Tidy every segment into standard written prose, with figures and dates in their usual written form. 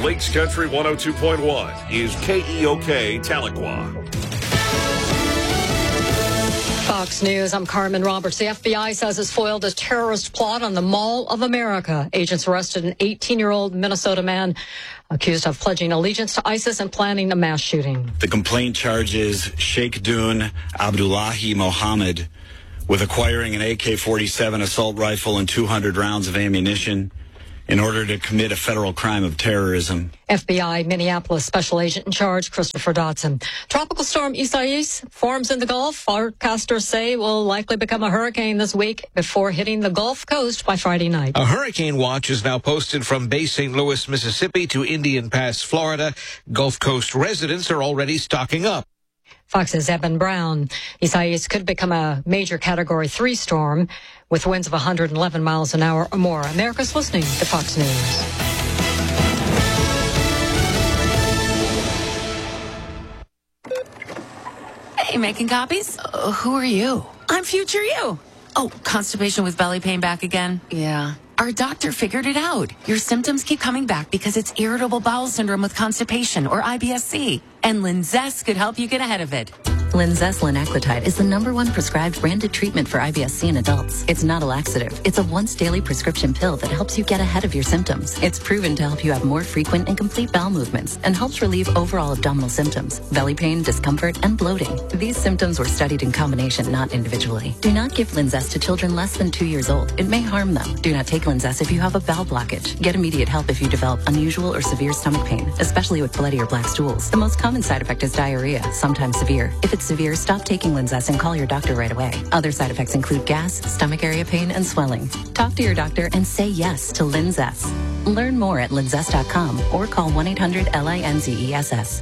Lakes Country 102.1 is KEOK Tahlequah. Fox News, I'm Carmen Roberts. The FBI says it's foiled a terrorist plot on the Mall of America. Agents arrested an 18-year-old Minnesota man accused of pledging allegiance to ISIS and planning a mass shooting. The complaint charges Sheikh Dun Abdullahi Mohammed with acquiring an AK-47 assault rifle and 200 rounds of ammunition in order to commit a federal crime of terrorism. FBI Minneapolis Special Agent in Charge, Christopher Dodson. Tropical storm Isaias forms in the Gulf. Forecasters say will likely become a hurricane this week before hitting the Gulf Coast by Friday night. A hurricane watch is now posted from Bay St. Louis, Mississippi to Indian Pass, Florida. Gulf Coast residents are already stocking up. Fox's Eben Brown. Isaias could become a major Category 3 storm with winds of 111 miles an hour or more. America's listening to Fox News. Hey, making copies? Who are you? I'm future you. Oh, constipation with belly pain back again? Yeah. Our doctor figured it out. Your symptoms keep coming back because it's irritable bowel syndrome with constipation, or IBS-C. And Linzess could help you get ahead of it. Linzess linaclotide is the #1 prescribed branded treatment for IBS-C in adults. It's not a laxative. It's a once-daily prescription pill that helps you get ahead of your symptoms. It's proven to help you have more frequent and complete bowel movements and helps relieve overall abdominal symptoms, belly pain, discomfort, and bloating. These symptoms were studied in combination, not individually. Do not give Linzess to children less than 2 years old. It may harm them. Do not take Linzess if you have a bowel blockage. Get immediate help if you develop unusual or severe stomach pain, especially with bloody or black stools. The most common side effect is diarrhea, sometimes severe. If it's severe, stop taking Linzess and call your doctor right away. Other side effects include gas, stomach area pain, and swelling. Talk to your doctor and say yes to Linzess. Learn more at linzess.com or call 1-800-LINZESS.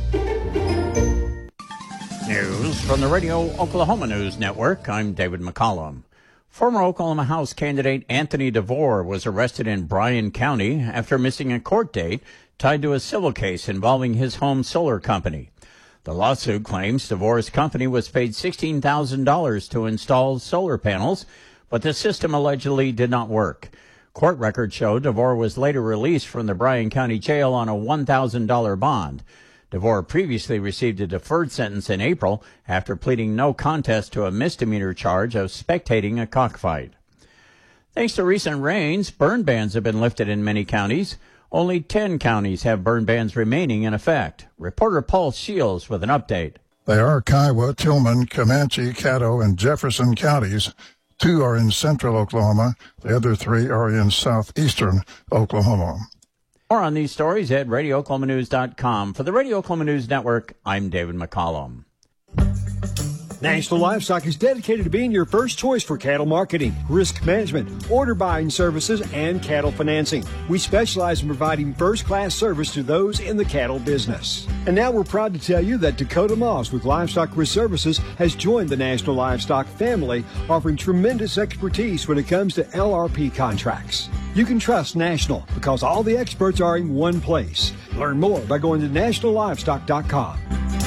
News from the Radio Oklahoma News Network. I'm David McCollum. Former Oklahoma House candidate Anthony DeVore was arrested in Bryan County after missing a court date tied to a civil case involving his home solar company. The lawsuit claims DeVore's company was paid $16,000 to install solar panels, but the system allegedly did not work. Court records show DeVore was later released from the Bryan County Jail on a $1,000 bond. DeVore previously received a deferred sentence in April after pleading no contest to a misdemeanor charge of spectating a cockfight. Thanks to recent rains, burn bans have been lifted in many counties. Only 10 counties have burn bans remaining in effect. Reporter Paul Shields with an update. They are Kiowa, Tillman, Comanche, Caddo, and Jefferson counties. 2 are in central Oklahoma. The other 3 are in southeastern Oklahoma. More on these stories at RadioOklahomaNews.com. For the Radio Oklahoma News Network, I'm David McCollum. National Livestock is dedicated to being your first choice for cattle marketing, risk management, order buying services, and cattle financing. We specialize in providing first-class service to those in the cattle business. And now we're proud to tell you that Dakota Moss with Livestock Risk Services has joined the National Livestock family, offering tremendous expertise when it comes to LRP contracts. You can trust National because all the experts are in one place. Learn more by going to nationallivestock.com.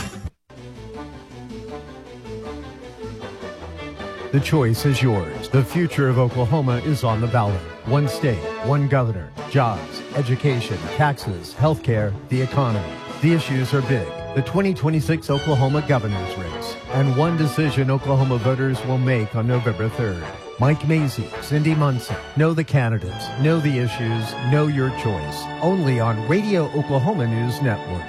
The choice is yours. The future of Oklahoma is on the ballot. One state, one governor, jobs, education, taxes, healthcare, the economy. The issues are big. The 2026 Oklahoma governor's race. And one decision Oklahoma voters will make on November 3rd. Mike Mazie, Cindy Munson. Know the candidates, know the issues, know your choice. Only on Radio Oklahoma News Network.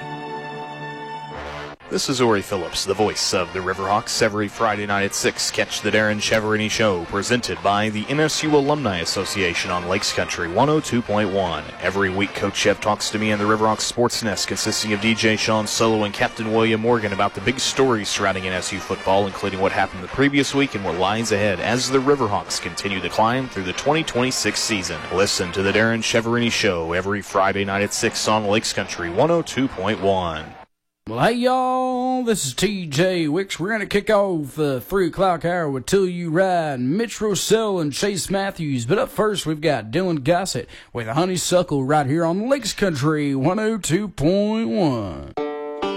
This is Uri Phillips, the voice of the Riverhawks. Every Friday night at 6, catch the Darren Cheverini Show, presented by the NSU Alumni Association on Lakes Country 102.1. Every week, Coach Chev talks to me and the Riverhawks Sports Nest, consisting of DJ Sean Solo and Captain William Morgan, about the big stories surrounding NSU football, including what happened the previous week and what lies ahead as the Riverhawks continue to climb through the 2026 season. Listen to the Darren Cheverini Show every Friday night at 6 on Lakes Country 102.1. Well, hey, y'all, this is TJ Wicks. We're going to kick off the 3 o'clock hour with Till You Ride, Mitch Rossell and Chase Matthews. But up first, we've got Dylan Gossett with Honeysuckle right here on Lakes Country 102.1.